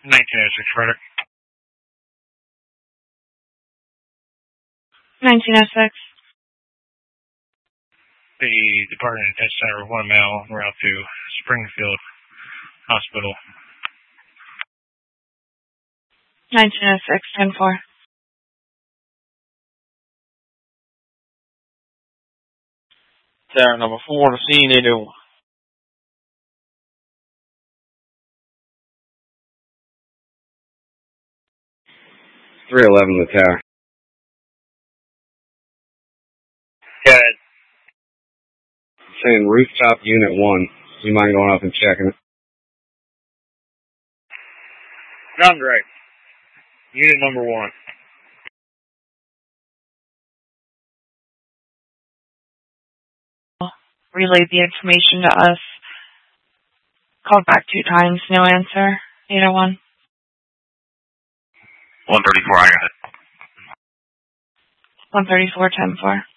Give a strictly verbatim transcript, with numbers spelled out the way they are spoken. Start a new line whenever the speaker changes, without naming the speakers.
nineteen oh six, Frederick.
nineteen oh six.
The Department of Test Center one male route to Springfield Hospital.
nineteen oh six, ten four.
Tower number four to scene eight oh one.
three eleven the tower.
Good.
Saying rooftop unit one. You mind going up and checking it?
Sounds right. Unit number one.
Relayed the information to us. Called back two times, no answer. eight oh one.
one thirty-four, I got it.
one thirty-four, ten four.